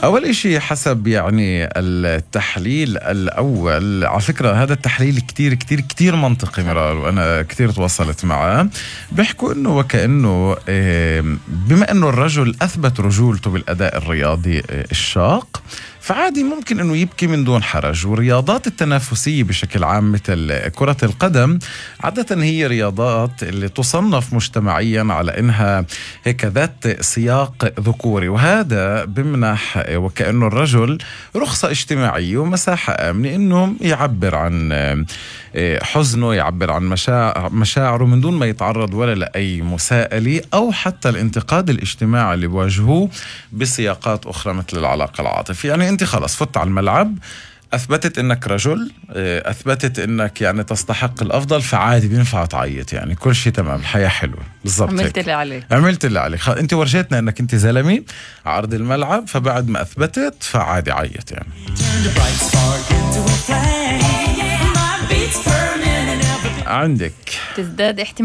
أول إشي حسب يعني التحليل الأول، على فكرة هذا التحليل كتير كتير كتير منطقي مرار، وأنا كتير تواصلت معه. بيحكوا إنه وكأنه بما إنه الرجل أثبت رجولته بالأداء الرياضي الشاق، فعادي ممكن أنه يبكي من دون حرج. والرياضات التنافسية بشكل عام مثل كرة القدم عادة هي رياضات اللي تصنف مجتمعيا على أنها هيك ذات سياق ذكوري، وهذا بمنح وكأنه الرجل رخصة اجتماعية ومساحة آمنة أنه يعبر عن حزنه، يعبر عن مشاعره من دون ما يتعرض ولا لأي مساءلة أو حتى الانتقاد الاجتماعي اللي بواجهوه بسياقات أخرى مثل العلاقة العاطفية. يعني أنت خلص فت على الملعب، أثبتت إنك رجل، أثبتت إنك يعني تستحق الأفضل، فعادي بينفع تعيط، يعني كل شيء تمام، الحياة حلوة بالضبط. عملت اللي عليك، عملت اللي عليك. أنت ورجيتنا إنك أنت زلمي عرض الملعب، فبعد ما أثبتت فعادي عيط يعني. عندك تزداد